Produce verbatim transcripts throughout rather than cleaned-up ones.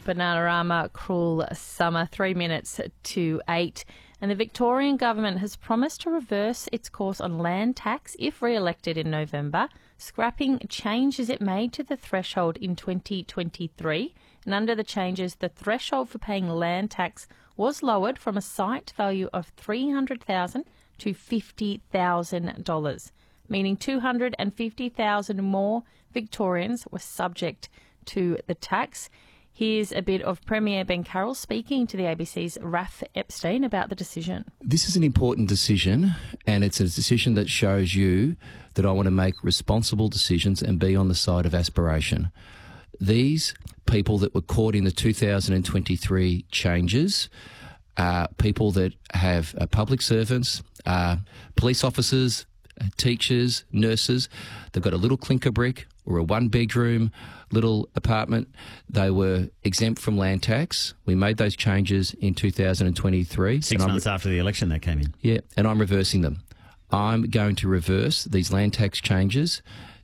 Bananarama, cruel summer, three minutes to eight. And the Victorian government has promised to reverse its course on land tax if re-elected in November, scrapping changes it made to the threshold in twenty twenty-three. And under the changes, the threshold for paying land tax was lowered from a site value of three hundred thousand dollars to fifty thousand dollars, meaning two hundred fifty thousand more Victorians were subject to the tax. Here's a bit of Premier Ben Carroll speaking to the A B C's Raph Epstein about the decision. This is an important decision, and it's a decision that shows you that I want to make responsible decisions and be on the side of aspiration. These people that were caught in the two thousand twenty-three changes are people that have uh, public servants, uh, police officers, uh, teachers, nurses. They've got a little clinker brick or a one-bedroom little apartment. They were exempt from land tax. We made those changes in two thousand twenty-three. Six months re- after the election that came in. Yeah, and I'm reversing them. I'm going to reverse these land tax changes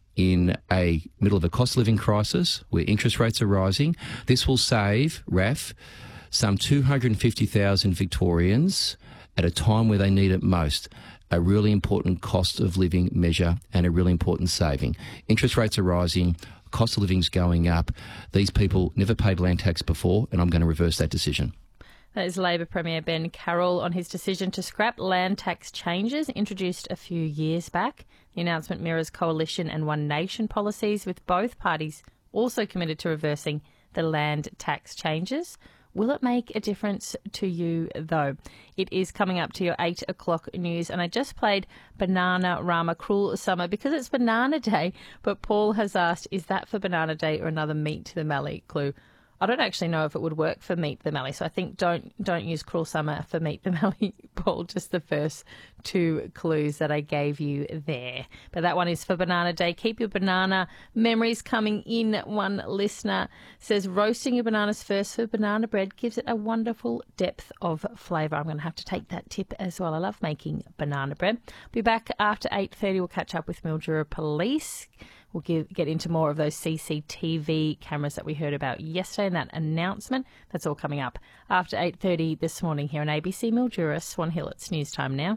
in a middle of a cost of living crisis where interest rates are rising. This will save, R A F, some two hundred fifty thousand Victorians at a time where they need it most. A really important cost of living measure and a really important saving. Interest rates are rising, cost of living's going up. These people never paid land tax before, and I'm going to reverse that decision. That is Labor Premier Ben Carroll on his decision to scrap land tax changes introduced a few years back. The announcement mirrors Coalition and One Nation policies, with both parties also committed to reversing the land tax changes. Will it make a difference to you, though? It is coming up to your eight o'clock news, and I just played Bananarama, Cruel Summer, because it's Banana Day, but Paul has asked, is that for Banana Day or another Meet the Mallee clue? I don't actually know if it would work for Meet the Mallee, so I think don't don't use Cruel Summer for Meet the Mallee, Paul, just the first two clues that I gave you there. But that one is for Banana Day. Keep your banana memories coming in. One listener says roasting your bananas first for banana bread gives it a wonderful depth of flavour. I'm going to have to take that tip as well. I love making banana bread. Be back after eight thirty. We'll catch up with Mildura Police. We'll give, get into more of those C C T V cameras that we heard about yesterday and that announcement. That's all coming up after eight thirty this morning here on A B C Mildura. Swan Hill, it's news time now.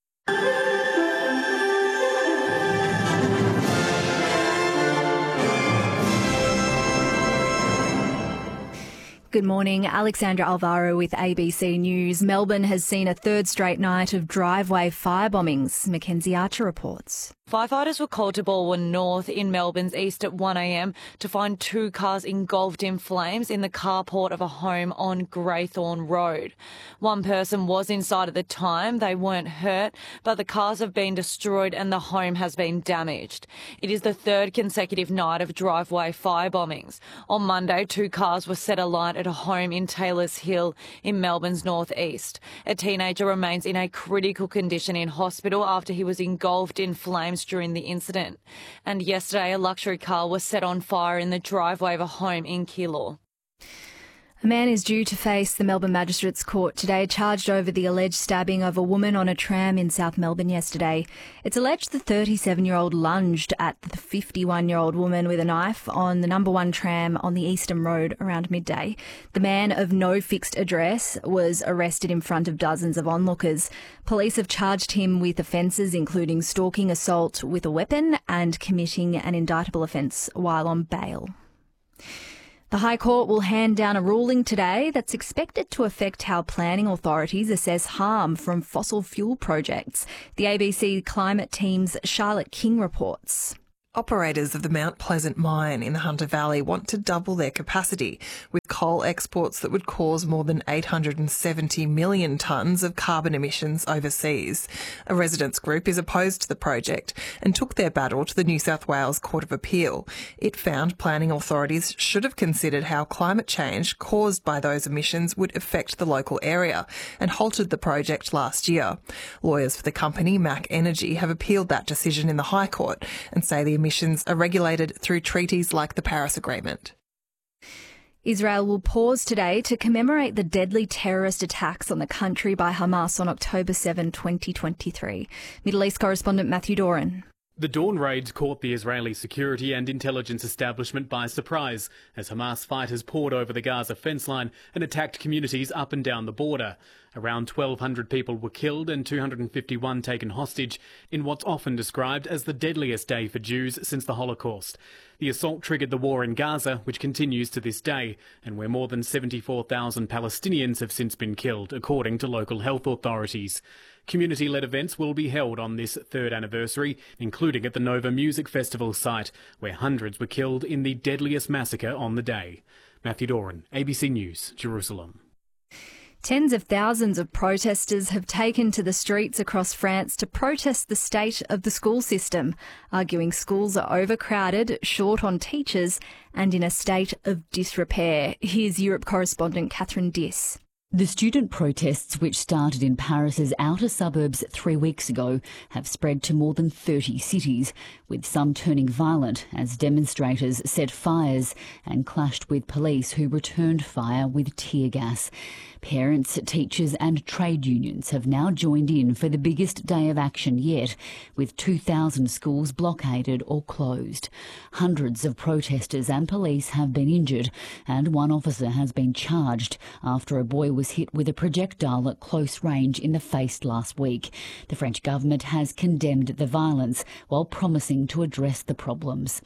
Good morning. Alexandra Alvaro with A B C News. Melbourne has seen a third straight night of driveway fire bombings. Mackenzie Archer reports. Firefighters were called to Balwyn North in Melbourne's east at one a m to find two cars engulfed in flames in the carport of a home on Greythorn Road. One person was inside at the time. They weren't hurt, but the cars have been destroyed and the home has been damaged. It is the third consecutive night of driveway fire bombings. On Monday, two cars were set alight at a home in Taylors Hill in Melbourne's northeast. A teenager remains in a critical condition in hospital after he was engulfed in flames during the incident. And yesterday, a luxury car was set on fire in the driveway of a home in Keilor. A man is due to face the Melbourne Magistrates Court today, charged over the alleged stabbing of a woman on a tram in South Melbourne yesterday. It's alleged the thirty-seven-year-old lunged at the fifty-one-year-old woman with a knife on the number one tram on the Eastern Road around midday. The man, of no fixed address, was arrested in front of dozens of onlookers. Police have charged him with offences including stalking, assault with a weapon and committing an indictable offence while on bail. The High Court will hand down a ruling today that's expected to affect how planning authorities assess harm from fossil fuel projects. The A B C Climate Team's Charlotte King reports. Operators of the Mount Pleasant mine in the Hunter Valley want to double their capacity, with coal exports that would cause more than eight hundred seventy million tonnes of carbon emissions overseas. A residents' group is opposed to the project and took their battle to the New South Wales Court of Appeal. It found planning authorities should have considered how climate change caused by those emissions would affect the local area and halted the project last year. Lawyers for the company, Mac Energy, have appealed that decision in the High Court and say the emissions are regulated through treaties like the Paris Agreement. Israel will pause today to commemorate the deadly terrorist attacks on the country by Hamas on October seventh, twenty twenty-three. Middle East correspondent Matthew Doran. The dawn raids caught the Israeli security and intelligence establishment by surprise as Hamas fighters poured over the Gaza fence line and attacked communities up and down the border. Around twelve hundred people were killed and two hundred fifty-one taken hostage in what's often described as the deadliest day for Jews since the Holocaust. The assault triggered the war in Gaza, which continues to this day, and where more than seventy-four thousand Palestinians have since been killed, according to local health authorities. Community-led events will be held on this third anniversary, including at the Nova Music Festival site, where hundreds were killed in the deadliest massacre on the day. Matthew Doran, A B C News, Jerusalem. Tens of thousands of protesters have taken to the streets across France to protest the state of the school system, arguing schools are overcrowded, short on teachers and in a state of disrepair. Here's Europe correspondent Catherine Diss. The student protests, which started in Paris's outer suburbs three weeks ago, have spread to more than thirty cities, with some turning violent as demonstrators set fires and clashed with police who returned fire with tear gas. Parents, teachers and trade unions have now joined in for the biggest day of action yet, with two thousand schools blockaded or closed. Hundreds of protesters and police have been injured, and one officer has been charged after a boy was hit with a projectile at close range in the face last week. The French government has condemned the violence while promising to address the problems.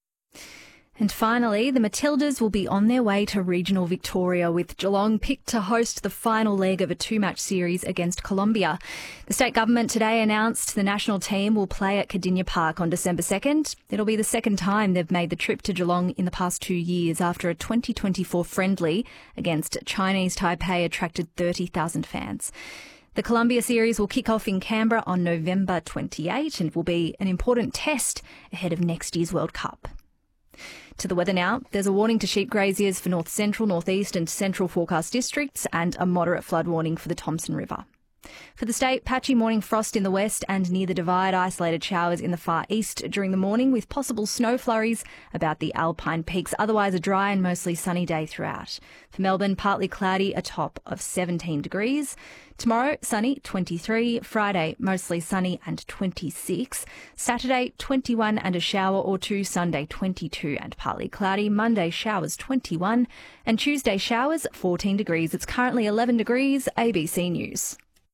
And finally, the Matildas will be on their way to regional Victoria, with Geelong picked to host the final leg of a two-match series against Colombia. The state government today announced the national team will play at Cardinia Park on December second. It'll be the second time they've made the trip to Geelong in the past two years after a twenty twenty-four friendly against Chinese Taipei attracted thirty thousand fans. The Colombia series will kick off in Canberra on November twenty-eighth and will be an important test ahead of next year's World Cup. To the weather now. There's a warning to sheep graziers for north central, northeast and central forecast districts and a moderate flood warning for the Thomson River. For the state, patchy morning frost in the west and near the Divide, isolated showers in the far east during the morning with possible snow flurries about the Alpine peaks. Otherwise a dry and mostly sunny day throughout. For Melbourne, partly cloudy, a top of seventeen degrees. Tomorrow, sunny, twenty-three. Friday, mostly sunny and twenty-six. Saturday, twenty-one and a shower or two. Sunday, twenty-two and partly cloudy. Monday, showers, twenty-one. And Tuesday, showers, fourteen degrees. It's currently eleven degrees. A B C News.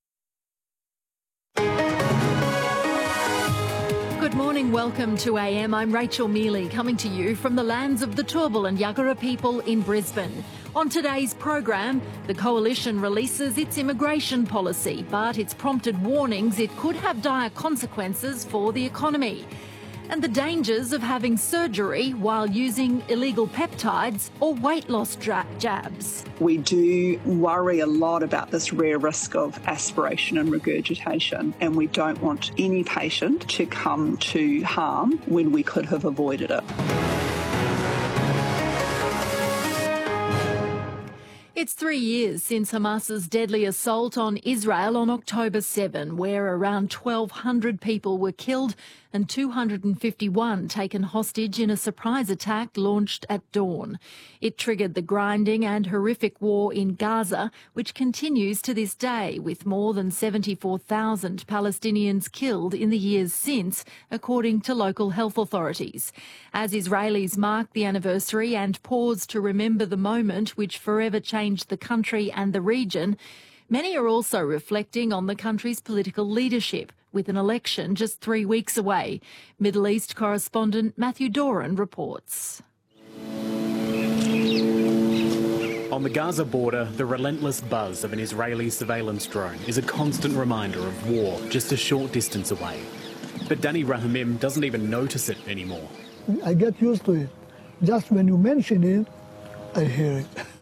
Good morning, welcome to A M. I'm Rachel Mealy, coming to you from the lands of the Turrbal and Yagara people in Brisbane. On today's program, the Coalition releases its immigration policy, but it's prompted warnings it could have dire consequences for the economy. And the dangers of having surgery while using illegal peptides or weight loss dra- jabs. We do worry a lot about this rare risk of aspiration and regurgitation, and we don't want any patient to come to harm when we could have avoided it. It's three years since Hamas's deadly assault on Israel on October seventh, where around twelve hundred people were killed and two hundred fifty-one taken hostage in a surprise attack launched at dawn. It triggered the grinding and horrific war in Gaza, which continues to this day, with more than seventy-four thousand Palestinians killed in the years since, according to local health authorities. As Israelis mark the anniversary and pause to remember the moment which forever changed the country and the region, many are also reflecting on the country's political leadership, with an election just three weeks away. Middle East correspondent Matthew Doran reports. On the Gaza border, the relentless buzz of an Israeli surveillance drone is a constant reminder of war just a short distance away. But Danny Rahamim doesn't even notice it anymore. I get used to it. Just when you mention it, I hear it.